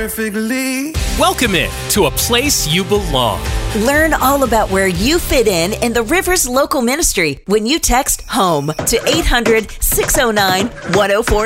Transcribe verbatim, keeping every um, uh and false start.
perfectly. Welcome in to a place you belong. Learn all about where you fit in in the Rivers Local Ministry when you text HOME to eight hundred, six oh nine, one oh four